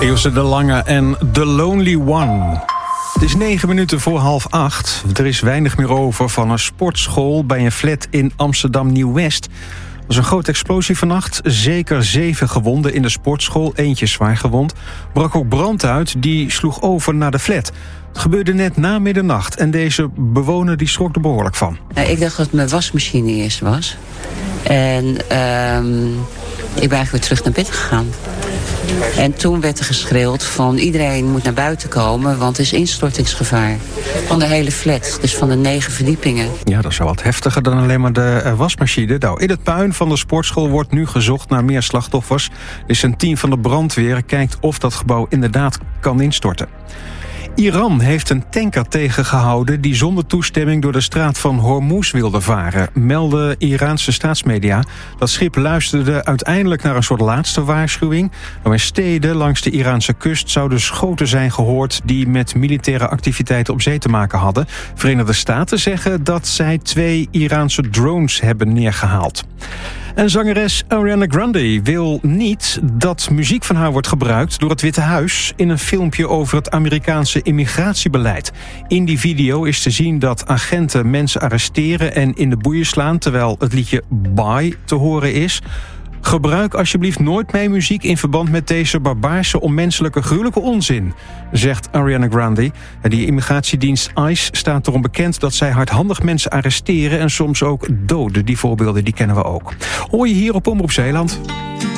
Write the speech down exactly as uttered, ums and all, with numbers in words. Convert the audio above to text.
Ilse de Lange en The Lonely One. Het is negen minuten voor half acht. Er is weinig meer over van een sportschool bij een flat in Amsterdam-Nieuw-West. Er was een grote explosie vannacht. Zeker zeven gewonden in de sportschool, eentje zwaar gewond. Brak ook brand uit, die sloeg over naar de flat. Het gebeurde net na middernacht en deze bewoner die schrok er behoorlijk van. Nou, ik dacht dat het mijn wasmachine eerst was. En uh, ik ben eigenlijk weer terug naar bed gegaan. En toen werd er geschreeuwd van iedereen moet naar buiten komen, want er is instortingsgevaar. Van de hele flat, dus van de negen verdiepingen. Ja, dat is wel wat heftiger dan alleen maar de uh, wasmachine. Nou, in het puin van de sportschool wordt nu gezocht naar meer slachtoffers. Er is een team van de brandweer kijkt of dat gebouw inderdaad kan instorten. Iran heeft een tanker tegengehouden die zonder toestemming door de straat van Hormuz wilde varen, melden Iraanse staatsmedia. Dat schip luisterde uiteindelijk naar een soort laatste waarschuwing. Nou, in steden langs de Iraanse kust zouden schoten zijn gehoord die met militaire activiteiten op zee te maken hadden. Verenigde Staten zeggen dat zij twee Iraanse drones hebben neergehaald. En zangeres Ariana Grande wil niet dat muziek van haar wordt gebruikt door het Witte Huis in een filmpje over het Amerikaanse immigratiebeleid. In die video is te zien dat agenten mensen arresteren en in de boeien slaan terwijl het liedje Bye te horen is. Gebruik alsjeblieft nooit mijn muziek in verband met deze barbaarse, onmenselijke, gruwelijke onzin, zegt Ariana Grande. Die immigratiedienst ICE staat erom bekend dat zij hardhandig mensen arresteren en soms ook doden. Die voorbeelden die kennen we ook. Hoor je hier op Omroep Zeeland.